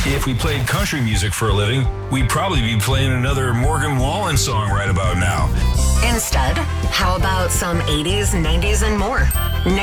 If we played country music for a living, we'd probably be playing another Morgan Wallen song right about now. Instead, how about some 80s, 90s, and more?